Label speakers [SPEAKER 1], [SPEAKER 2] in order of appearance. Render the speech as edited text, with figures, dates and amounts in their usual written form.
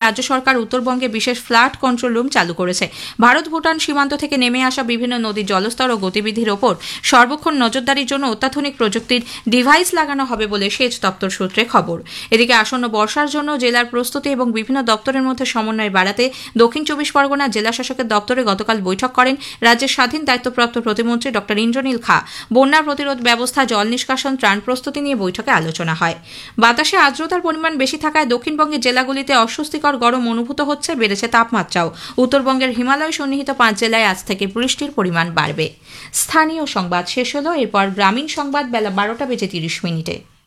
[SPEAKER 1] রাজ্য সরকার উত্তরবঙ্গে বিশেষ ফ্লাড কন্ট্রোল রুম চালু করেছে। ভারত ভুটান সীমান্ত থেকে নেমে আসা বিভিন্ন নদীর জলস্তর ও গতিবিধির ওপর সর্বক্ষণ নজরদারির জন্য অত্যাধুনিক প্রযুক্তির ডিভাইস লাগানো হবে বলে সেচ দপ্তর সূত্রে খবর। এদিকে আসন্ন বর্ষার জন্য জেলার প্রস্তুতি এবং বিভিন্ন দপ্তরের মধ্যে সমন্বয় বাড়াতে দক্ষিণ 24 পরগনা জেলা শাসকের দপ্তরে গতকাল বৈঠক করেন রাজ্যের স্বাধীন দায়িত্বপ্রাপ্ত প্রতিমন্ত্রী ডক্টর ইন্দ্রনীল খা। বন্যা প্রতিরোধ ব্যবস্থা, জল নিষ্কাশন, ত্রাণ প্রস্তুতি নিয়ে বৈঠকে আলোচনা হয়। বাতাসে আর্দ্রতার পরিমাণ বেশি থাকায় দক্ষিণবঙ্গের জেলাগুলিতে অস্বস্তিকর গরম অনুভূত হচ্ছে, বেড়েছে তাপমাত্রাও। উত্তরবঙ্গের হিমালয় সন্নিহিত 5 জেলায় আজ থেকে বৃষ্টির পরিমাণ বাড়বে। স্থানীয় সংবাদ শেষ হলো, এরপর গ্রামীণ সংবাদ বেলা 12টা বেজে 30 মিনিটে।